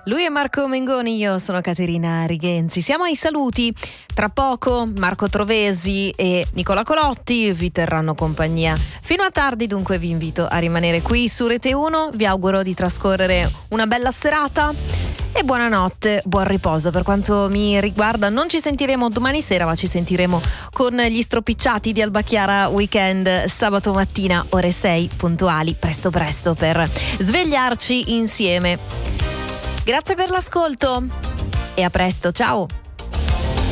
Lui è Marco Mengoni, io sono Caterina Righenzi. Siamo ai saluti. Tra poco Marco Trovesi e Nicola Colotti vi terranno compagnia fino a tardi, dunque vi invito a rimanere qui su Rete 1. Vi auguro di trascorrere una bella serata e buonanotte, buon riposo. Per quanto mi riguarda non ci sentiremo domani sera, ma ci sentiremo con gli stropicciati di Alba Chiara Weekend sabato mattina ore 6 puntuali, presto per svegliarci insieme. Grazie per l'ascolto e a presto, ciao!